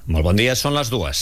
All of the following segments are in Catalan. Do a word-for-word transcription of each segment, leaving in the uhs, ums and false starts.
Molt bon dia, són les dues.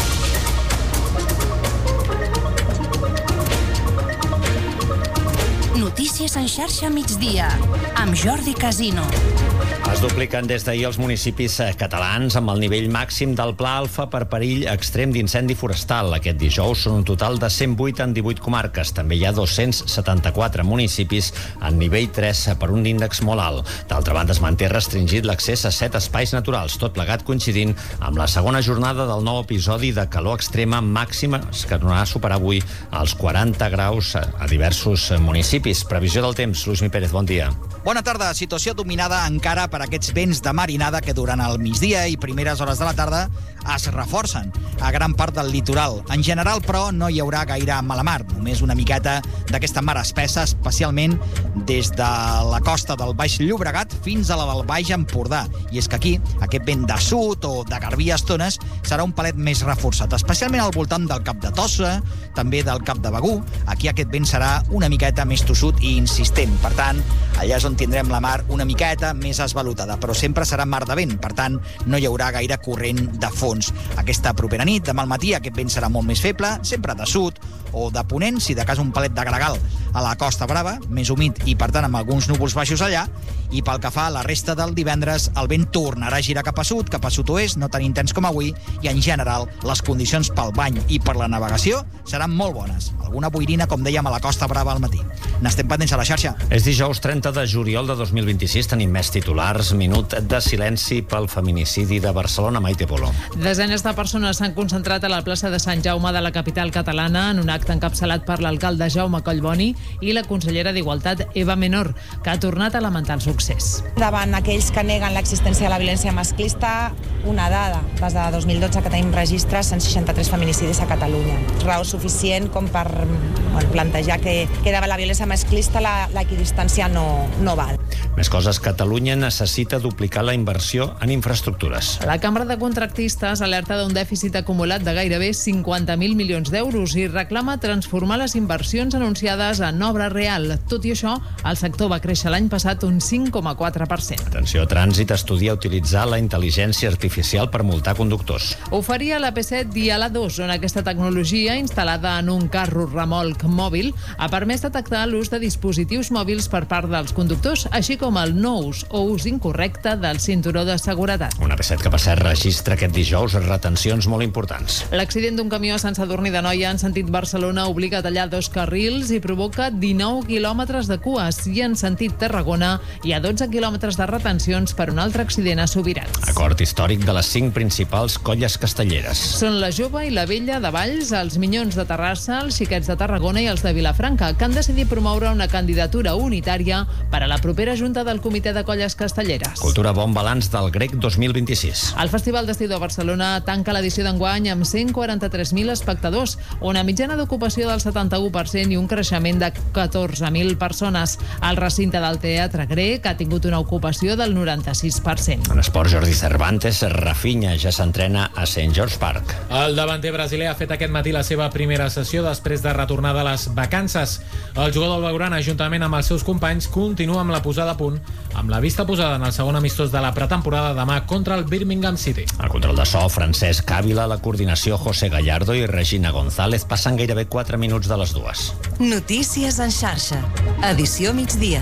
Notícies en xarxa migdia, amb Jordi Casino. Es dupliquen des d'ahir els municipis catalans amb el nivell màxim del Pla Alfa per perill extrem d'incendi forestal. Aquest dijous són un total de cent vuit en divuit comarques. També hi ha dos-cents setanta-quatre municipis en nivell tres per un índex molt alt. D'altra banda, es manté restringit l'accés a set espais naturals, tot plegat coincidint amb la segona jornada del nou episodi de calor extrema màxima que tornarà a superar avui els quaranta graus a diversos municipis. Previsió del temps, Luismi Pérez, bon dia. Bona tarda. Situació dominada encara per aquests vents de marinada que durant el migdia i primeres hores de la tarda es reforcen a gran part del litoral. En general, però, no hi haurà gaire mala mar, només una miqueta d'aquesta mar espessa, especialment des de la costa del Baix Llobregat fins a la del Baix Empordà. I és que aquí, aquest vent de sud o de garbí a estones serà un palet més reforçat, especialment al voltant del Cap de Tossa, també del Cap de Begur. Aquí aquest vent serà una miqueta més tossut i insistent. Per tant, allà és on tindrem la mar una miqueta més esvalutada, però sempre serà mar de vent, per tant, no hi haurà gaire corrent de fons. Aquesta propera nit, demà al matí, aquest vent serà molt més feble, sempre de sud o de ponent, si de cas un palet de gregal a la Costa Brava, més humit i, per tant, amb alguns núvols baixos allà. I pel que fa a la resta del divendres, el vent tornarà a girar cap a sud, cap a sud-oest, no tan intens com avui, i en general les condicions pel bany i per la navegació seran molt bones. Alguna boirina, com dèiem, a la Costa Brava al matí. N'estem pendents a la xarxa. És dijous trenta de juliol de dos mil vint-i-sis, tenim més titulars. Minut de silenci pel feminicidi de Barcelona. Maite Polo. Desenes de persones s'han concentrat a la plaça de Sant Jaume de la capital catalana en un acte encapçalat per l'alcalde Jaume Collboni i la consellera d'Igualtat, Eva Menor, que ha tornat a lamentar el succés. Davant aquells que neguen l'existència de la violència masclista, una dada, des de dos mil dotze que tenim registres, cent seixanta-tres feminicidis a Catalunya. Raó suficient com per bueno, plantejar que, que davant la violència masclista la, l'equidistància no, no val. Més coses, Catalunya necessita duplicar la inversió en infraestructures. La Cambra de Contractistes alerta d'un dèficit acumulat de gairebé cinquanta mil milions d'euros i reclama transformar les inversions anunciades en obra real. Tot i això, el sector va créixer l'any passat un cinc coma quatre per cent. Atenció, Trànsit estudia utilitzar la intel·ligència artificial per multar conductors. Ho faria l'A P set i a l'A dos, on aquesta tecnologia, instal·lada en un carro remolc mòbil, ha permès detectar l'ús de dispositius mòbils per part dels conductors, així com el no ús o ús incorrecte del cinturó de seguretat. Una A P set que, per cert, registra aquest dijous retencions molt importants. L'accident d'un camió a Sant Sadurní d'Anoia en sentit Barcelona obliga a tallar dos carrils i provoca dinou quilòmetres de cues, i en sentit Tarragona hi ha dotze quilòmetres de retencions per un altre accident a Subirats. Acord històric de les cinc principals colles castelleres. Són la Jove i la Vella de Valls, els Minyons de Terrassa, els Xiquets de Tarragona i els de Vilafranca, que han decidit promoure una candidatura unitària per a la propera junta del Comitè de Colles Castelleres. Cultura Bon Balanç del Grec dos mil vint-i-sis. El Festival d'Estiu de Barcelona tanca l'edició d'enguany amb cent quaranta-tres mil espectadors, una mitjana d'ocupació del setanta-u per cent i un creixement de catorze mil persones. El recinte del Teatre Grec ha tingut una ocupació del noranta-sis per cent. En esport, Jordi Cervantes, Rafinha ja s'entrena a Saint George Park. El davanter brasiler ha fet aquest matí la seva primera sessió després de retornar de les vacances. El jugador blaugrana, juntament amb els seus companys, continua amb la posada a punt, amb la vista posada en el segon amistós de la pretemporada demà contra el Birmingham City. El control de so, Francesc Ávila, la coordinació, José Gallardo i Regina González, passen gairebé quatre minuts de les dues. Notícies en xarxa. Edició migdia.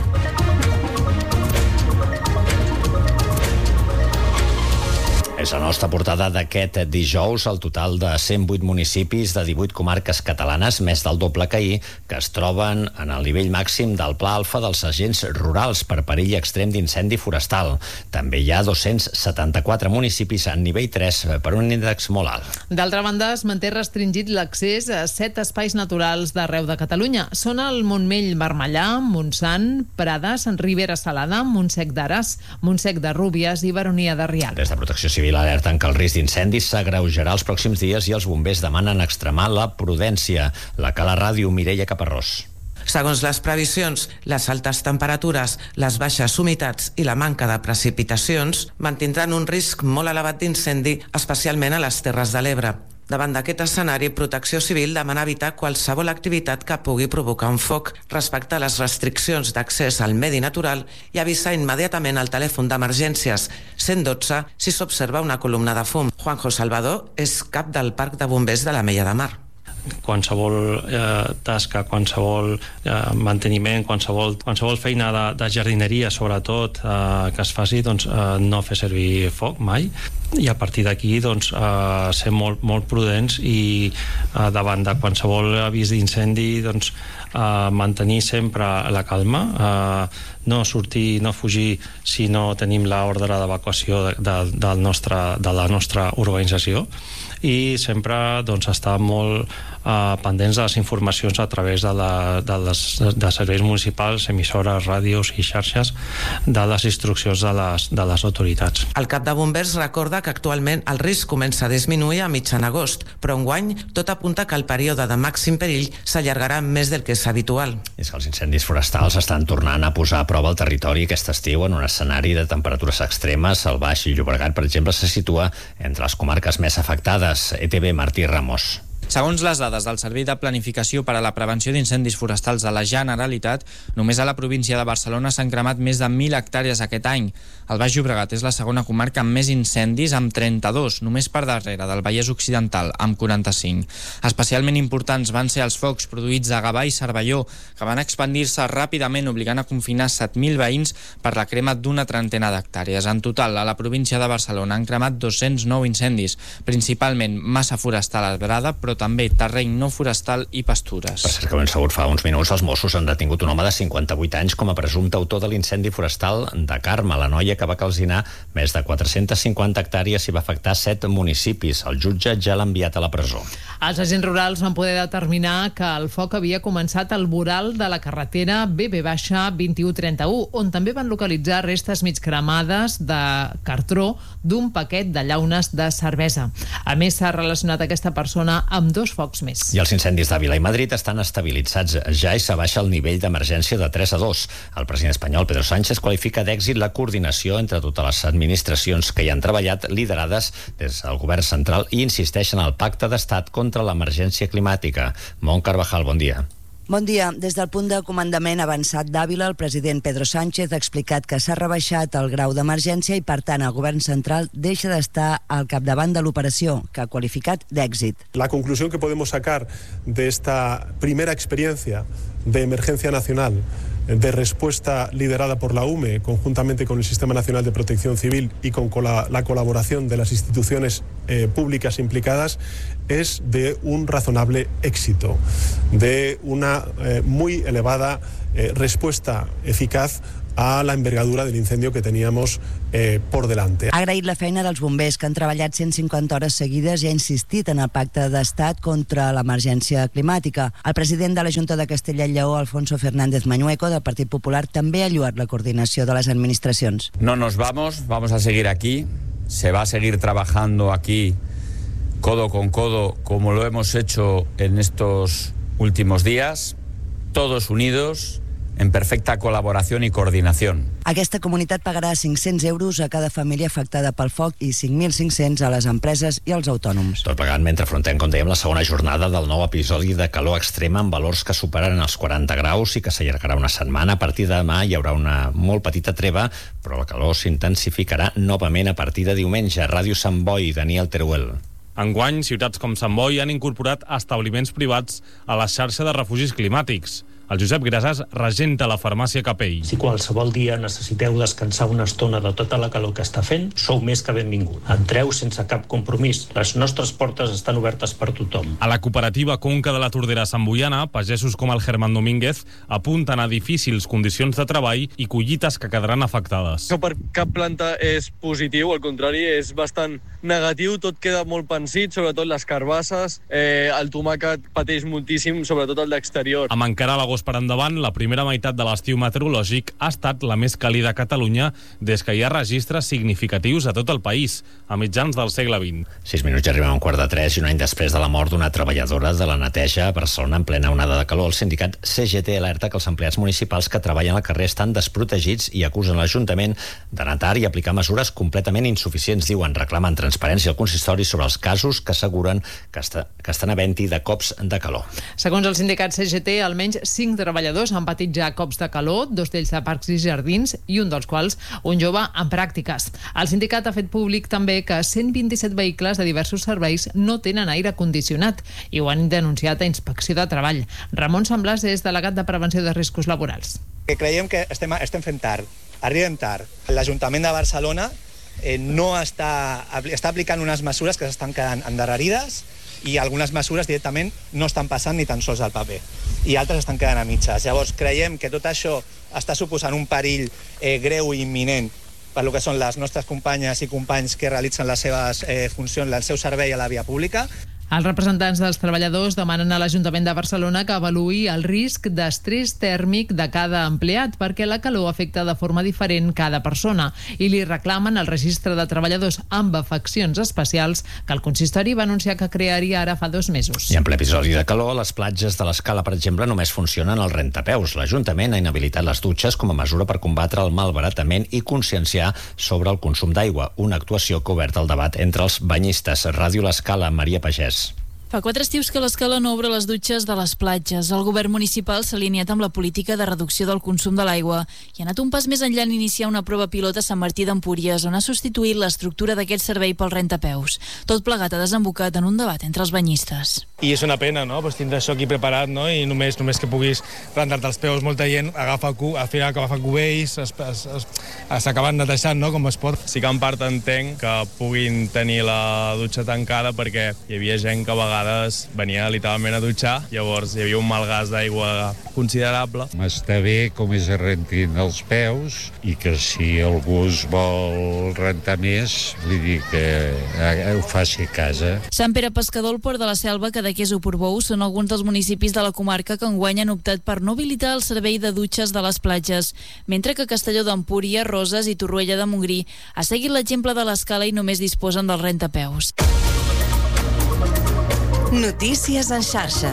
És la nostra portada d'aquest dijous. El total de cent vuit municipis de divuit comarques catalanes, més del doble que ahir, que es troben en el nivell màxim del Pla Alfa dels agents rurals per perill extrem d'incendi forestal. També hi ha dos-cents setanta-quatre municipis en nivell tres per un índex molt alt. D'altra banda, es manté restringit l'accés a set espais naturals d'arreu de Catalunya. Són el Montmell Marmellà, Montsant, Prades, Ribera Salada, Montsec d'Ares, Montsec de Rúbies i Baronia de Rialb. Des de Protecció Civil alerten que el risc d'incendis s'agreujarà els pròxims dies i els bombers demanen extremar la prudència. La Cala Ràdio, Mireia Caparrós. Segons les previsions, les altes temperatures, les baixes humitats i la manca de precipitacions mantindran un risc molt elevat d'incendi, especialment a les Terres de l'Ebre. Davant d'aquest escenari, Protecció Civil demana evitar qualsevol activitat que pugui provocar un foc, respectar les restriccions d'accés al medi natural i avisar immediatament al telèfon d'emergències cent dotze si s'observa una columna de fum. Juanjo Salvador és cap del Parc de Bombers de la Mella de Mar. Qualsevol eh, tasca, qualsevol eh, manteniment, qualsevol, qualsevol feina de, de jardineria, sobretot, eh, que es faci, doncs, eh, no fer servir foc mai, i a partir d'aquí doncs, eh, ser molt, molt prudents i eh, davant de qualsevol avís d'incendi doncs, eh, mantenir sempre la calma, eh, no sortir, no fugir si no tenim l'ordre d'evacuació de, de, del nostre, de la nostra organització, i sempre doncs, estar molt eh, pendents de les informacions a través de, la, de, les, de serveis municipals, emissores, ràdios i xarxes, de les instruccions de les, de les autoritats. El cap de bombers recorda que actualment el risc comença a disminuir a mitjan agost, però enguany tot apunta que el període de màxim perill s'allargarà més del que és habitual. És que els incendis forestals estan tornant a posar a prova el territori aquest estiu en un escenari de temperatures extremes. El Baix Llobregat, per exemple, se situa entre les comarques més afectades. E T V, Martí Ramos. Segons les dades del Servei de Planificació per a la Prevenció d'Incendis Forestals de la Generalitat, només a la província de Barcelona s'han cremat més de mil hectàrees aquest any. El Baix Llobregat és la segona comarca amb més incendis, amb trenta-dos, només per darrere del Vallès Occidental, amb quaranta-cinc. Especialment importants van ser els focs produïts a Gavà i Cervelló, que van expandir-se ràpidament, obligant a confinar set mil veïns per la crema d'una trentena d'hectàrees. En total, a la província de Barcelona han cremat dos-cents nou incendis, principalment massa forestal arbrada, però també terreny no forestal i pastures. Per cert, que ben sabut, fa uns minuts els Mossos han detingut un home de cinquanta-vuit anys com a presumpte autor de l'incendi forestal de Carme, la noia que va calcinar més de quatre-centes cinquanta hectàrees i va afectar set municipis. El jutge ja l'ha enviat a la presó. Els agents rurals van poder determinar que el foc havia començat al voral de la carretera B B vint u trenta-u, on també van localitzar restes mig cremades de cartró d'un paquet de llaunes de cervesa. A més, s'ha relacionat aquesta persona amb dos focs més. I els incendis d'Àvila i Madrid estan estabilitzats ja i s'abaixa el nivell d'emergència de tres a dos. El president espanyol, Pedro Sánchez, qualifica d'èxit la coordinació entre totes les administracions que hi han treballat, liderades des del govern central, i insisteix en el pacte d'estat contra l'emergència climàtica. Mont Carvajal, bon dia. Bon dia. Des del punt de comandament avançat d'Àvila, el president Pedro Sánchez ha explicat que s'ha rebaixat el grau d'emergència i, per tant, el govern central deixa d'estar al capdavant de l'operació, que ha qualificat d'èxit. La conclusión que podemos sacar de esta primera experiencia de emergencia nacional de respuesta liderada por la U M E, conjuntamente con el Sistema Nacional de Protección Civil y con la, la colaboración de las instituciones eh, públicas implicadas, es de un razonable éxito, de una eh, muy elevada eh, respuesta eficaz a la envergadura del incendio que teníamos eh, por delante. Ha agraït la feina dels bombers, que han treballat cent cinquanta hores seguides, i ha insistit en el pacte d'estat contra l'emergència climàtica. El president de la Junta de Castella i Lleó, Alfonso Fernández Mañueco, del Partit Popular, també ha lloat la coordinació de les administracions. No nos vamos, vamos a seguir aquí, se va a seguir trabajando aquí codo con codo, como lo hemos hecho en estos últimos días, todos unidos, en perfecta col·laboració i coordinació. Aquesta comunitat pagarà cinc-cents euros a cada família afectada pel foc i cinc mil cinc-cents a les empreses i als autònoms. Tot plegat mentre afrontem, com dèiem, la segona jornada del nou episodi de calor extrema amb valors que superaran els quaranta graus i que s'allargarà una setmana. A partir de demà hi haurà una molt petita treva, però la calor s'intensificarà novament a partir de diumenge. Ràdio Sant Boi, Daniel Teruel. Enguany, ciutats com Sant Boi han incorporat establiments privats a la xarxa de refugis climàtics. El Josep Grasàs regenta la farmàcia Capell. Si qualsevol dia necessiteu descansar una estona de tota la calor que està fent, sou més que benvingut. Entreu sense cap compromís. Les nostres portes estan obertes per tothom. A la cooperativa Conca de la Tordera Santboiana, pagesos com el Germán Domínguez apunten a difícils condicions de treball i collites que quedaran afectades. No per cap planta és positiu, al contrari, és bastant negatiu. Tot queda molt pansit, sobretot les carbasses. Eh, el tomàquet pateix moltíssim, sobretot el d'exterior. Amb encara l'agost hores per endavant, la primera meitat de l'estiu meteorològic ha estat la més càlida a Catalunya des que hi ha registres significatius a tot el país, a mitjans del segle vint. Sis minuts i arribem a un quart de tres i un any després de la mort d'una treballadora de la neteja a Barcelona en plena onada de calor, el sindicat C G T alerta que els empleats municipals que treballen al carrer estan desprotegits i acusen l'Ajuntament d'anar tard i aplicar mesures completament insuficients, diuen, reclamen transparència al consistori sobre els casos que asseguren que, està, que estan havent-hi de cops de calor. Segons el sindicat C G T, almenys cinc treballadors han patit ja cops de calor, dos d'ells de parcs i jardins i un dels quals un jove en pràctiques. El sindicat ha fet públic també que cent vint-i-set vehicles de diversos serveis no tenen aire condicionat i ho han denunciat a Inspecció de Treball. Ramon Samblàs és delegat de Prevenció de Riscos Laborals. Que creiem que estem, estem fent tard, arribem tard. L'Ajuntament de Barcelona eh, no està, està aplicant unes mesures que s'estan quedant endarrerides i algunes mesures directament no estan passant ni tan sols al paper i altres estan quedant a mitges. Llavors creiem que tot això està suposant un perill eh, greu i imminent per lo que són les nostres companyes i companys que realitzen les seves eh, funcions, el seu servei a la via pública. Els representants dels treballadors demanen a l'Ajuntament de Barcelona que avaluï el risc d'estrès tèrmic de cada empleat perquè la calor afecta de forma diferent cada persona i li reclamen el registre de treballadors amb afeccions especials que el consistori va anunciar que crearia ara fa dos mesos. I en ple episodi de calor, les platges de l'Escala, per exemple, només funcionen al rentapeus. L'Ajuntament ha inhabilitat les dutxes com a mesura per combatre el malbaratament i conscienciar sobre el consum d'aigua, una actuació que ha obert el debat entre els banyistes. Ràdio l'Escala, Maria Pagès. Fa quatre estius que l'Escala no obre les dutxes de les platges. El govern municipal s'ha alineat amb la política de reducció del consum de l'aigua i ha anat un pas més enllà en iniciar una prova pilot a Sant Martí d'Empúries, on ha substituït l'estructura d'aquest servei pel rentapeus. Tot plegat ha desembocat en un debat entre els banyistes. I és una pena, no?, pues tindre això aquí preparat, no?, i només només que puguis rentar-te els peus. Molta gent agafa, al final agafa cubells, s'acaben netejant, no?, com es pot. Sí que en part entenc que puguin tenir la dutxa tancada perquè hi havia gent que a vegades venia literalment a dutxar, llavors hi havia un malgast d'aigua considerable. Està bé com es rentin els peus i que si algú es vol rentar més, vull dir que ho faci a casa. Sant Pere Pescador, el Port de la Selva, Cadaqués o Portbou són alguns dels municipis de la comarca que enguany han optat per no habilitar el servei de dutxes de les platges, mentre que Castelló d'Empúries, Roses i Torroella de Montgrí ha seguit l'exemple de l'Escala i només disposen del rentapeus. Notícies en xarxa.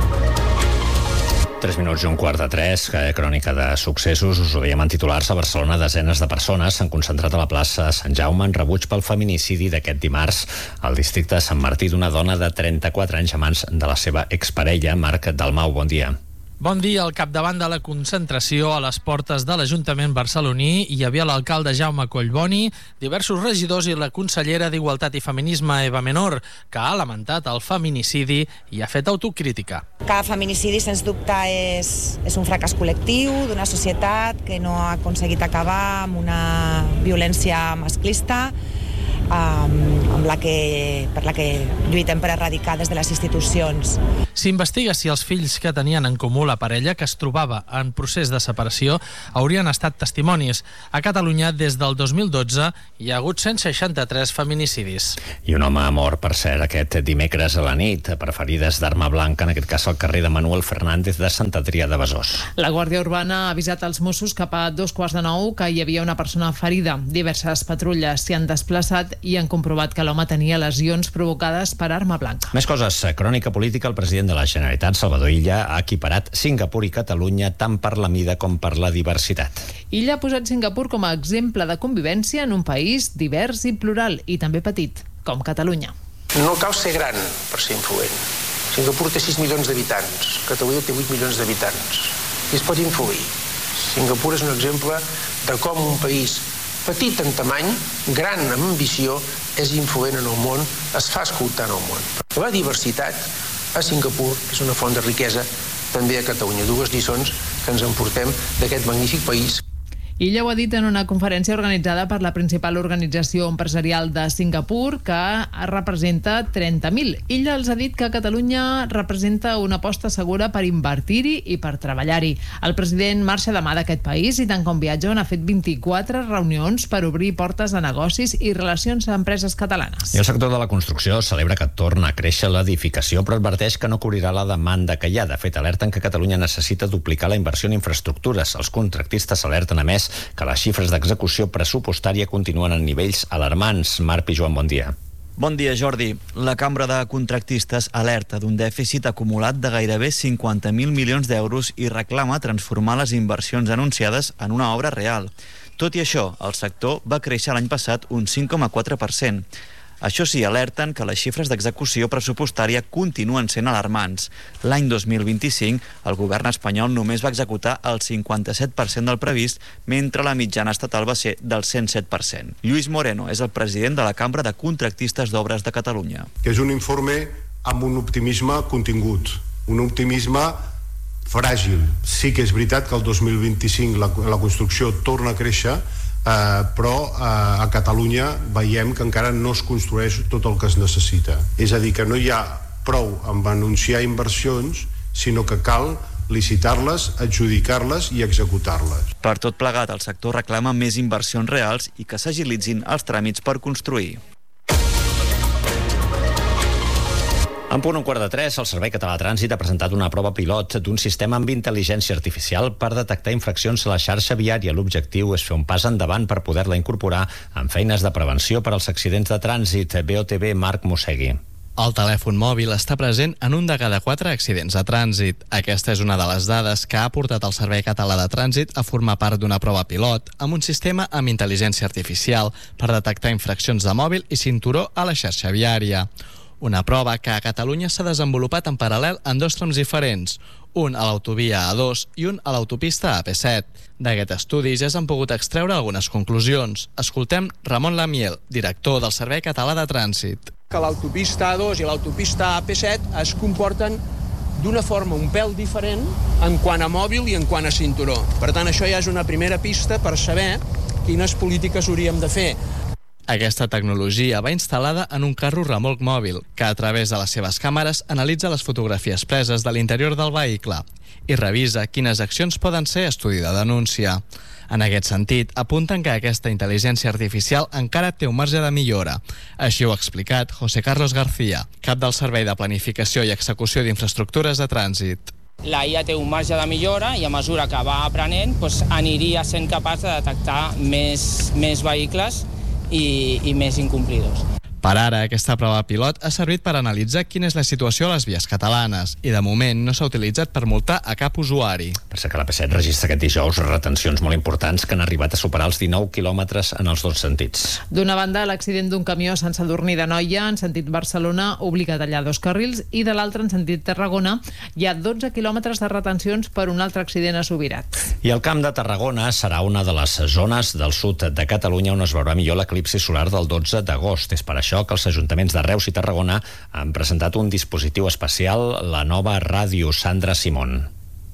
Tres minuts i un quart de tres, crònica de successos. Us ho dèiem en titulars. A Barcelona, desenes de persones s'han concentrat a la plaça Sant Jaume en rebuig pel feminicidi d'aquest dimarts al districte de Sant Martí d'una dona de trenta-quatre anys a mans de la seva exparella, Marc Dalmau. Bon dia. Bon dia. Al capdavant de la concentració a les portes de l'Ajuntament barceloní hi havia l'alcalde Jaume Collboni, diversos regidors i la consellera d'Igualtat i Feminisme, Eva Menor, que ha lamentat el feminicidi i ha fet autocrítica. Cada feminicidi, sens dubte, és, és un fracàs col·lectiu d'una societat que no ha aconseguit acabar amb una violència masclista, Um, amb la que, per la que lluitem per erradicar des de les institucions. S'investiga si els fills que tenien en comú la parella, que es trobava en procés de separació, haurien estat testimonis. A Catalunya, des del dos mil dotze, hi ha hagut cent seixanta-tres feminicidis. I un home mort, per cert, aquest dimecres a la nit, per ferides d'arma blanca, en aquest cas al carrer de Manuel Fernández de Sant Adrià de Besòs. La Guàrdia Urbana ha avisat als Mossos cap a dos quarts de nou que hi havia una persona ferida. Diverses patrulles s'hi han desplaçat i han comprovat que l'home tenia lesions provocades per arma blanca. Més coses. Crònica política. El president de la Generalitat, Salvador Illa, ha equiparat Singapur i Catalunya tant per la mida com per la diversitat. Illa ha posat Singapur com a exemple de convivència en un país divers i plural, i també petit, com Catalunya. No cal ser gran per ser influent. Singapur té sis milions d'habitants, Catalunya té vuit milions d'habitants, i es pot influir. Singapur és un exemple de com un país petit en tamany, gran en ambició, és influent en el món, es fa escoltar en el món. La diversitat a Singapur és una font de riquesa també a Catalunya. Dues lliçons que ens emportem d'aquest magnífic país. Illa ho ha dit en una conferència organitzada per la principal organització empresarial de Singapur, que representa trenta mil. Illa els ha dit que Catalunya representa una aposta segura per invertir-hi i per treballar-hi. El president marxa demà d'aquest país i tant com viatja n'ha fet vint-i-quatre reunions per obrir portes a negocis i relacions a empreses catalanes. I el sector de la construcció celebra que torna a créixer l'edificació, però adverteix que no cobrirà la demanda que hi ha. De fet, alerten que Catalunya necessita duplicar la inversió en infraestructures. Els contractistes alerten, a més, que les xifres d'execució pressupostària continuen en nivells alarmants. Marc i Joan, bon dia. Bon dia, Jordi. La Cambra de Contractistes alerta d'un dèficit acumulat de gairebé cinquanta mil milions d'euros i reclama transformar les inversions anunciades en una obra real. Tot i això, el sector va créixer l'any passat un cinc coma quatre per cent. Això sí, alerten que les xifres d'execució pressupostària continuen sent alarmants. L'any dos mil vint-i-cinc, el govern espanyol només va executar el cinquanta-set per cent del previst, mentre la mitjana estatal va ser del cent set per cent. Lluís Moreno és el president de la Cambra de Contractistes d'Obres de Catalunya. És un informe amb un optimisme contingut, un optimisme fràgil. Sí que és veritat que el dos mil vint-i-cinc la, la construcció torna a créixer, eh, però eh, a Catalunya veiem que encara no es construeix tot el que es necessita. És a dir, que no hi ha prou amb anunciar inversions, sinó que cal licitar-les, adjudicar-les i executar-les. Per tot plegat, el sector reclama més inversions reals i que s'agilitzin els tràmits per construir. En punt un quart de tres, el Servei Català de Trànsit ha presentat una prova pilot d'un sistema amb intel·ligència artificial per detectar infraccions a la xarxa viària. L'objectiu és fer un pas endavant per poder-la incorporar en feines de prevenció per als accidents de trànsit. B O T V, Marc Mosegui. El telèfon mòbil està present en un de cada quatre accidents de trànsit. Aquesta és una de les dades que ha portat el Servei Català de Trànsit a formar part d'una prova pilot amb un sistema amb intel·ligència artificial per detectar infraccions de mòbil i cinturó a la xarxa viària. Una prova que a Catalunya s'ha desenvolupat en paral·lel en dos trams diferents, un a l'autovia A dos i un a l'autopista A P set. D'aquest estudi ja s'han pogut extreure algunes conclusions. Escoltem Ramon Lamiel, director del Servei Català de Trànsit. Que l'autopista A dos i l'autopista A P set es comporten d'una forma un pèl diferent en quant a mòbil i en quant a cinturó. Per tant, això ja és una primera pista per saber quines polítiques hauríem de fer. Aquesta tecnologia va instal·lada en un carro remolc mòbil, que a través de les seves càmeres analitza les fotografies preses de l'interior del vehicle i revisa quines accions poden ser estudi de denúncia. En aquest sentit, apunten que aquesta intel·ligència artificial encara té un marge de millora. Així ho ha explicat José Carlos García, cap del Servei de Planificació i Execució d'Infraestructures de Trànsit. La I A té un marge de millora i a mesura que va aprenent doncs, aniria sent capaç de detectar més, més vehicles I, i més incomplidors. Per ara, aquesta prova pilot ha servit per analitzar quina és la situació a les vies catalanes i de moment no s'ha utilitzat per multar a cap usuari. Per ser que l'A P set registra aquest dijous retencions molt importants que han arribat a superar els dinou quilòmetres en els dos sentits. D'una banda, l'accident d'un camió a Sant Sadurní d'Anoia en sentit Barcelona obliga a tallar dos carrils i de l'altre en sentit Tarragona hi ha dotze quilòmetres de retencions per un altre accident a Subirat. I el Camp de Tarragona serà una de les zones del sud de Catalunya on es veurà millor l'eclipsi solar del dotze d'agost. És per això que els ajuntaments de Reus i Tarragona han presentat un dispositiu especial, la nova ràdio. Sandra Simón.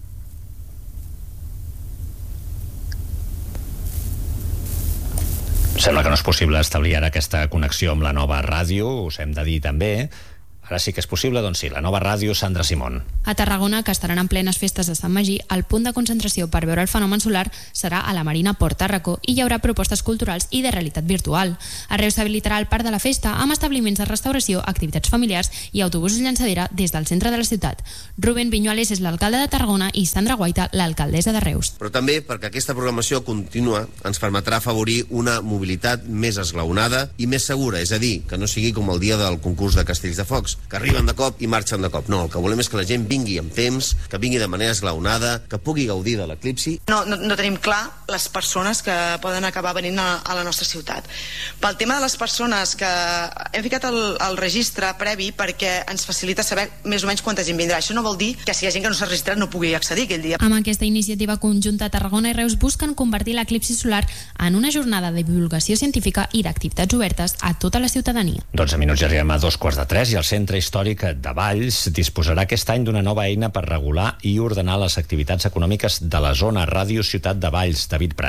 Sembla que no és possible establir ara aquesta connexió amb la nova ràdio, us hem de dir també. Ara sí que és possible, doncs sí, la nova ràdio, Sandra Simón. A Tarragona, que estaran en plenes festes de Sant Magí, el punt de concentració per veure el fenomen solar serà a la Marina Port Tàrraco i hi haurà propostes culturals i de realitat virtual. A Reus s'habilitarà el parc de la festa amb establiments de restauració, activitats familiars i autobusos llançadera des del centre de la ciutat. Rubén Viñuales és l'alcalde de Tarragona i Sandra Guaita, l'alcaldessa de Reus. Però també perquè aquesta programació contínua ens permetrà afavorir una mobilitat més esglaonada i més segura, és a dir, que no sigui com el dia del concurs de Castells de Focs, que arriben de cop i marxen de cop. No, el que volem és que la gent vingui amb temps, que vingui de manera esglaonada, que pugui gaudir de l'eclipsi. No, no, no tenim clar les persones que poden acabar venint a, a la nostra ciutat. Pel tema de les persones que hem ficat el, el registre previ perquè ens facilita saber més o menys quanta gent vindrà. Això no vol dir que si hi ha gent que no s'ha registrat no pugui accedir aquell dia. Amb aquesta iniciativa conjunta, Tarragona i Reus busquen convertir l'eclipsi solar en una jornada de divulgació científica i d'activitats obertes a tota la ciutadania. dotze minuts i arribem a dos quarts de tres i el Centre Històric de Valls disposarà aquest any d'una nova eina per regular i ordenar les activitats econòmiques de la zona. Ràdio Ciutat de Valls, David Prats.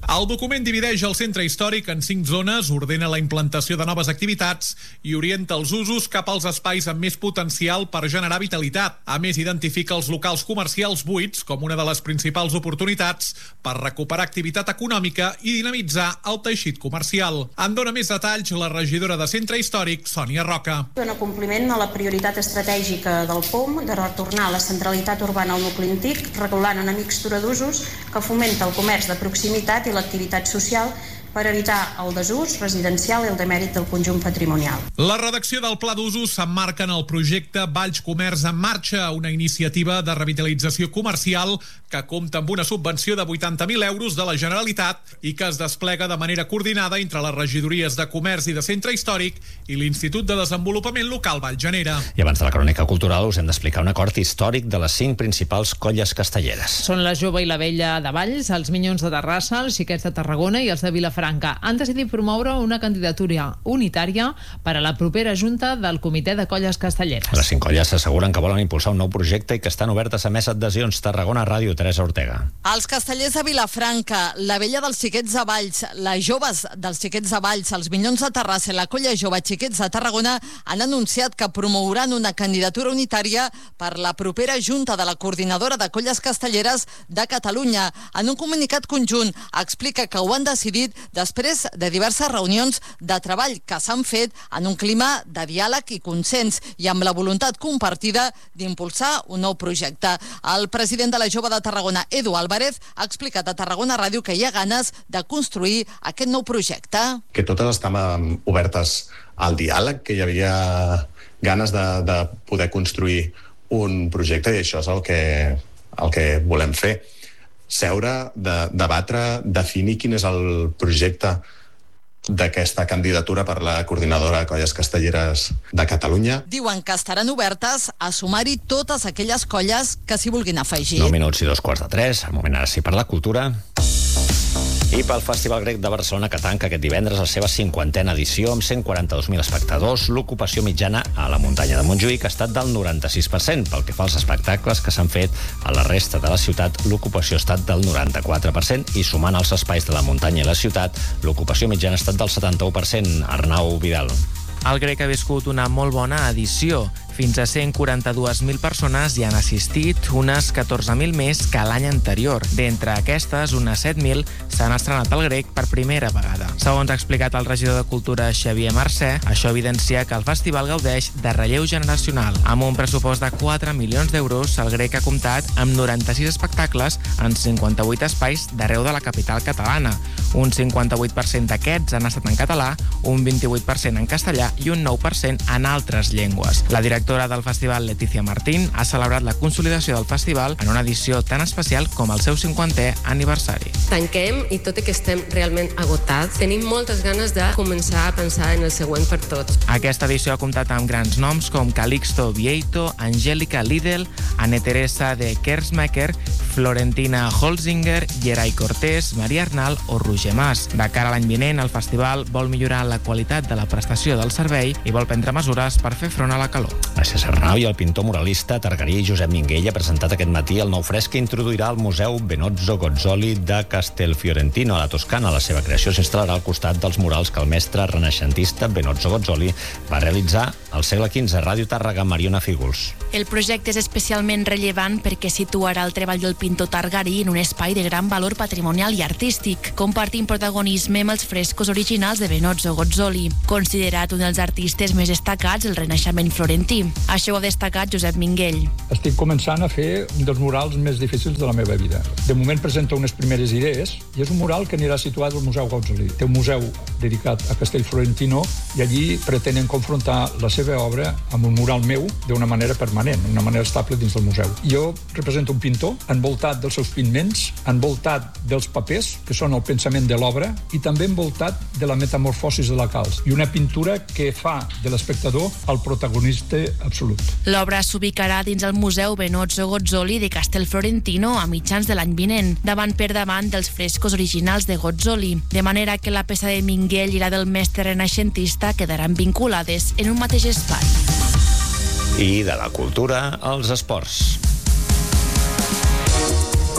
El document divideix el centre històric en cinc zones, ordena la implantació de noves activitats i orienta els usos cap als espais amb més potencial per generar vitalitat. A més, identifica els locals comercials buits com una de les principals oportunitats per recuperar activitat econòmica i dinamitzar el teixit comercial. En dona més detalls la regidora de Centre Històric, Sònia Roca. Dona compliment a la prioritat estratègica del P O M de retornar la centralitat urbana al nucli antic, regulant una mixtura d'usos que fomenta el comerç de proximitat i l'activitat social per evitar el desús residencial i el demèrit del conjunt patrimonial. La redacció del Pla d'Usos s'emmarca en el projecte Valls Comerç en Marxa, una iniciativa de revitalització comercial que compta amb una subvenció de vuitanta mil euros de la Generalitat i que es desplega de manera coordinada entre les regidories de Comerç i de Centre Històric i l'Institut de Desenvolupament Local Vallgenera. I abans de la crònica cultural us hem d'explicar un acord històric de les cinc principals colles castelleres. Són la Jove i la Vella de Valls, els Minyons de Terrassa, els Xiquets de Tarragona i els de Vilafranca. Han decidit promoure una candidatura unitària per a la propera junta del Comitè de Colles Castelleres. Les cinc colles s'asseguren que volen impulsar un nou projecte i que estan obertes a més adhesions. Tarragona Ràdio, Teresa Ortega. Els castellers de Vilafranca, la Vella dels Xiquets de Valls, les Joves dels Xiquets de Valls, els Minyons de Terrassa i la Colla Jove Xiquets de Tarragona han anunciat que promouran una candidatura unitària per la propera junta de la Coordinadora de Colles Castelleres de Catalunya. En un comunicat conjunt explica que ho han decidit després de diverses reunions de treball que s'han fet en un clima de diàleg i consens i amb la voluntat compartida d'impulsar un nou projecte. El president de la Jove de Tarragona, Edu Álvarez, ha explicat a Tarragona Ràdio que hi ha ganes de construir aquest nou projecte. Que totes estem obertes al diàleg, que hi havia ganes de, de poder construir un projecte i això és el que, el que volem fer. Seure, de, debatre, definir quin és el projecte d'aquesta candidatura per la Coordinadora de Colles Castelleres de Catalunya. Diuen que estaran obertes a sumar-hi totes aquelles colles que s'hi vulguin afegir. Nou minuts i dos quarts de tres, al moment ara sí per la cultura. I pel Festival Grec de Barcelona, que tanca aquest divendres la seva cinquantena edició amb cent quaranta-dos mil espectadors, l'ocupació mitjana a la muntanya de Montjuïc ha estat del noranta-sis per cent. Pel que fa als espectacles que s'han fet a la resta de la ciutat, l'ocupació ha estat del noranta-quatre per cent i sumant els espais de la muntanya i la ciutat, l'ocupació mitjana ha estat del setanta-u per cent. Arnau Vidal. El Grec ha viscut una molt bona edició. Fins a cent quaranta-dues mil persones hi han assistit, unes catorze mil més que l'any anterior. D'entre aquestes, unes set mil s'han estrenat al Grec per primera vegada. Segons ha explicat el regidor de Cultura Xavier Mercè, això evidencia que el festival gaudeix de relleu generacional. Amb un pressupost de quatre milions d'euros, el Grec ha comptat amb noranta-sis espectacles en cinquanta-vuit espais d'arreu de la capital catalana. Un cinquanta-vuit per cent d'aquests han estat en català, un vint-i-vuit per cent en castellà i un nou per cent en altres llengües. La directora del festival, Letícia Martín, ha celebrat la consolidació del festival en una edició tan especial com el seu cinquantè aniversari. Tanquem i tot i que estem realment agotats, tenim moltes ganes de començar a pensar en el següent per tots. Aquesta edició ha comptat amb grans noms com Calixto Vieito, Angélica Lidl, Anne Teresa de Kersmaker, Florentina Holzinger, Geray Cortés, Maria Arnal o Roger Mas. De cara a l'any vinent, el festival vol millorar la qualitat de la prestació del servei i vol prendre mesures per fer front a la calor. Gràcies, Arnau. I el pintor muralista targarí Josep Minguell ha presentat aquest matí el nou fresc que introduirà al Museu Benozzo Gozzoli de Castelfiorentino, a la Toscana. La seva creació s'instal·larà al costat dels murals que el mestre renaixentista Benozzo Gozzoli va realitzar al segle quinze. Ràdio Tàrrega, Mariona Fígols. El projecte és especialment rellevant perquè situarà el treball del pintor targarí en un espai de gran valor patrimonial i artístic, compartint protagonisme amb els frescos originals de Benozzo Gozzoli, considerat un dels artistes més destacats del Renaixement florentí. Això ho ha destacat Josep Minguell. Estic començant a fer un dels murals més difícils de la meva vida. De moment presenta unes primeres idees i és un mural que anirà situat al Museu Gozzoli. Té un museu dedicat a Castelfiorentino i allí pretenen confrontar la seva obra amb un mural meu d'una manera permanent, d'una manera estable dins del museu. Jo represento un pintor envoltat dels seus pigments, envoltat dels papers, que són el pensament de l'obra, i també envoltat de la metamorfosis de la calç, i una pintura que fa de l'espectador el protagonista absolut. L'obra s'ubicarà dins el Museu Benozzo Gozzoli de Castelfiorentino a mitjans de l'any vinent, davant per davant dels frescos originals de Gozzoli, de manera que la peça de Minguell i la del mestre renaixentista quedaran vinculades en un mateix espai. I de la cultura als esports.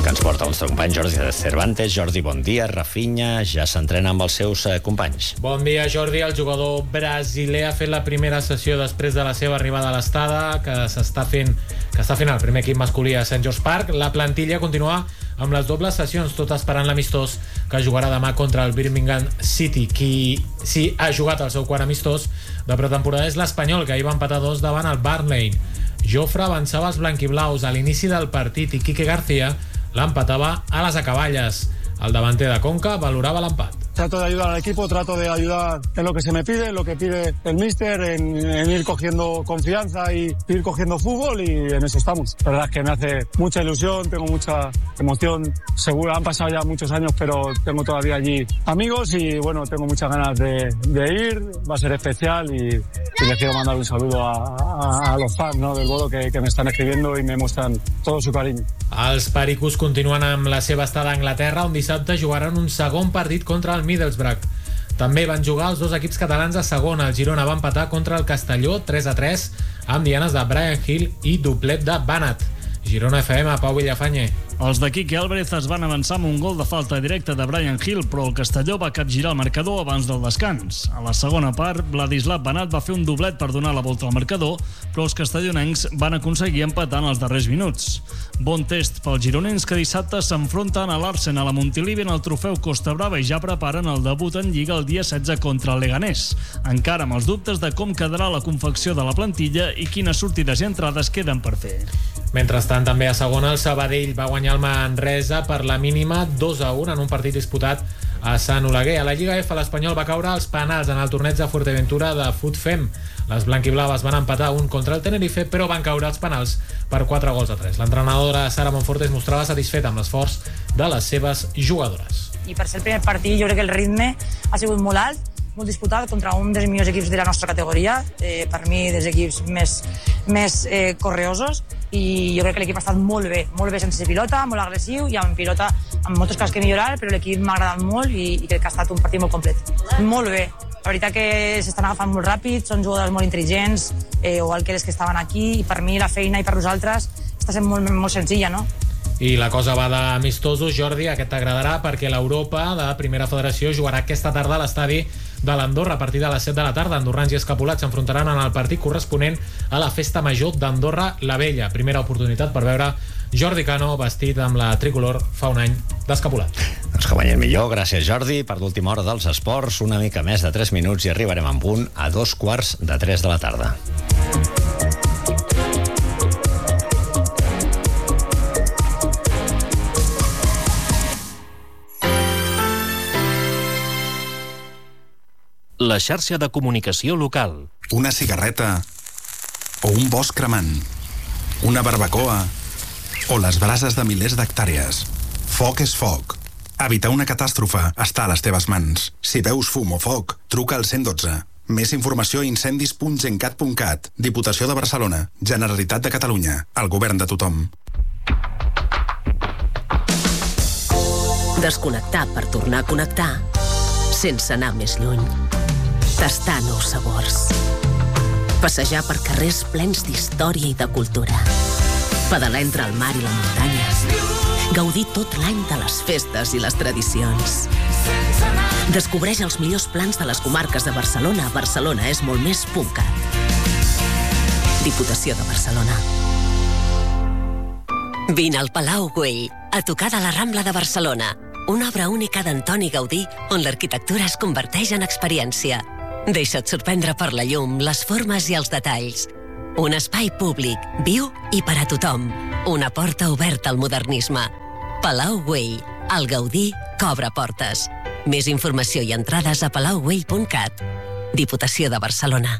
que ens porta el nostre company Jordi Cervantes. Jordi, bon dia. Rafinha ja s'entrena amb els seus eh, companys. Bon dia, Jordi. El jugador brasiler ha fet la primera sessió després de la seva arribada a l'Estada, que s'està fent que està fent el primer equip masculí a Saint George Park. La plantilla continua amb les dobles sessions, tot esperant l'amistós que jugarà demà contra el Birmingham City. Qui sí ha jugat el seu quart amistós de pretemporada és l'Espanyol, que ahir va empatar dos davant el Burnley. Jofre avançava els blanquiblaus a l'inici del partit i Quique García l'empatava a les acaballes. El davanter de Conca valorava l'empat. Trato de ayudar al equipo, trato de ayudar en lo que se me pide, en lo que pide el míster, en, en ir cogiendo confianza y ir cogiendo fútbol, y en eso estamos. La verdad es que me hace mucha ilusión, tengo mucha emoción. Seguro han pasado ya muchos años, pero tengo todavía allí amigos y bueno, tengo muchas ganas de, de ir. Va a ser especial y, y les quiero mandar un saludo a, a, a los fans, ¿no?, del Bodo que, que me están escribiendo y me muestran todo su cariño. Els pericos continuen amb la seva estada a Anglaterra, on dissabte jugaran un segon partit contra el Middlesbrough. També van jugar els dos equips catalans a segona. El Girona va empatar contra el Castelló tres a tres amb dianes de Brian Hill i doblet de Banat. Girona F M, Pau Villafañe. Els de Quique Álvarez es van avançar amb un gol de falta directa de Brian Hill, però el Castelló va capgirar el marcador abans del descans. A la segona part, Vladislav Banat va fer un doblet per donar la volta al marcador, però els castellonencs van aconseguir empatar en els darrers minuts. Bon test pels gironencs, que dissabte s'enfronten a l'Arsenal a Montilivi en el trofeu Costa Brava i ja preparen el debut en Lliga el dia setze contra el Leganés, encara amb els dubtes de com quedarà la confecció de la plantilla i quines sortides i entrades queden per fer. Mentrestant, també a segona, el Sabadell va guanyar el Manresa per la mínima dos a un en un partit disputat a Sant Oleguer. A la Lliga F, l'Espanyol va caure als penals en el torneig de Fuerteventura de Futfem. Les blanquiblaves van empatar un contra el Tenerife, però van caure als penals per quatre gols a tres. L'entrenadora Sara Monforte es mostrava satisfeta amb l'esforç de les seves jugadores. I per ser el primer partit, jo crec que el ritme ha sigut molt alt, molt disputat contra un dels millors equips de la nostra categoria, eh, per mi dels equips més, més eh, correosos, i jo crec que l'equip ha estat molt bé, molt bé sense pilota, molt agressiu i amb pilota amb moltes coses que millorar, però l'equip m'ha agradat molt i, i crec que ha estat un partit molt complet. Molt bé, la veritat que s'estan agafant molt ràpid, són jugadors molt intel·ligents, eh, igual que les que estaven aquí, i per mi la feina i per nosaltres està sent molt, molt senzilla, no? I la cosa va d'amistosos, Jordi, aquest t'agradarà perquè l'Europa de Primera Federació jugarà aquesta tarda a l'estadi de l'Andorra a partir de les set de la tarda. Andorrans i escapulats s'enfrontaran en el partit corresponent a la Festa Major d'Andorra la Vella. Primera oportunitat per veure Jordi Cano vestit amb la tricolor fa un any d'escapulat. Doncs que guanyem millor, gràcies Jordi. Per l'última hora dels esports, una mica més de tres minuts i arribarem en punt a dos quarts de tres de la tarda. La xarxa de comunicació local. Una cigarreta o un bosc cremant, una barbacoa o les brases de milers d'hectàrees. Foc és foc. Evitar una catàstrofe està a les teves mans. Si veus fum o foc, truca al cent dotze. Més informació a incendis punt gencat punt cat. Diputació de Barcelona. Generalitat de Catalunya. El govern de tothom. Desconnectar per tornar a connectar sense anar més lluny. Tastar nous sabors. Passejar per carrers plens d'història i de cultura. Pedalar entre el mar i la muntanya. Gaudir tot l'any de les festes i les tradicions. Descobreix els millors plans de les comarques de Barcelona a barcelona és molt més punt cat. Diputació de Barcelona. Vine al Palau Güell, a tocar de la Rambla de Barcelona. Una obra única d'Antoni Gaudí, on l'arquitectura es converteix en experiència. Deixa't sorprendre per la llum, les formes i els detalls. Un espai públic, viu i per a tothom. Una porta oberta al modernisme. Palau Güell, el Gaudí que obre portes. Més informació i entrades a palau güell punt cat. Diputació de Barcelona.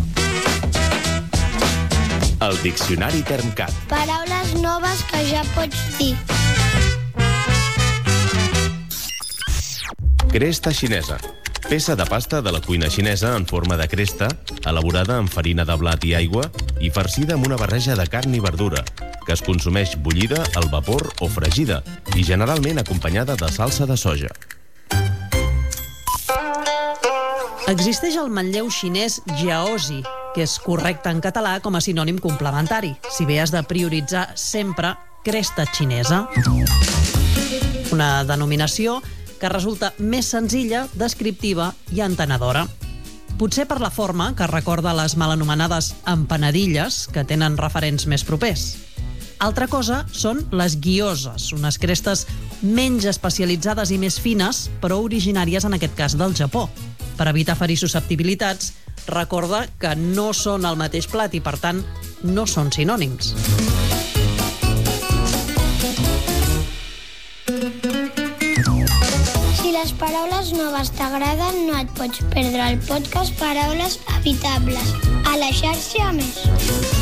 El Diccionari Termcat. Paraules noves que ja pots dir. Cresta xinesa. Peça de pasta de la cuina xinesa en forma de cresta, elaborada amb farina de blat i aigua i farcida amb una barreja de carn i verdura, que es consumeix bullida, al vapor o fregida i generalment acompanyada de salsa de soja. Existeix el manlleu xinès jiaozi, que és correcte en català com a sinònim complementari. Si bé has de prioritzar sempre cresta xinesa. Una denominació que resulta més senzilla, descriptiva i entenedora. Potser per la forma, que recorda les mal anomenades empanadilles, que tenen referents més propers. Altra cosa són les guioses, unes crestes menys especialitzades i més fines, però originàries en aquest cas del Japó. Per evitar ferir susceptibilitats, recorda que no són el mateix plat i, per tant, no són sinònims. Si les paraules noves t'agraden, no et pots perdre el podcast Paraules Habitables. A la xarxa Més.